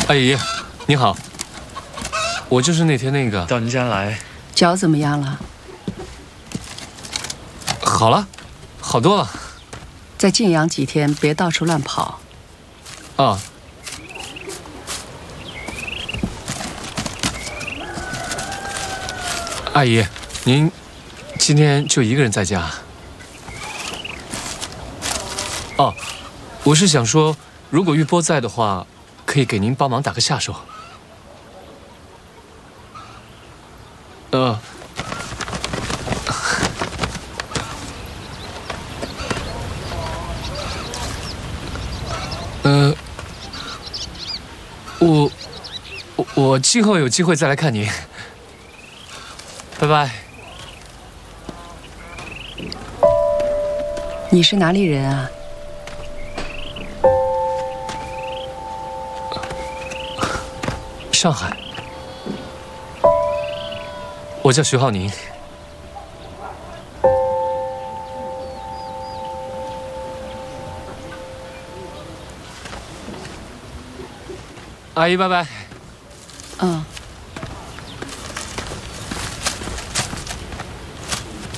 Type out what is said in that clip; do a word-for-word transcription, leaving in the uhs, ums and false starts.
阿姨，你好，我就是那天那个到您家来， 脚怎么样了？ 好了，好多了。 再静养几天，别到处乱跑。 啊。阿姨，您今天就一个人在家？哦，我是想说，如果玉波在的话，可以给您帮忙打个下手。呃。呃，我我我今后有机会再来看您。拜拜。 你是哪里人啊？ 上海。我叫徐浩宁。阿姨，拜拜。 嗯。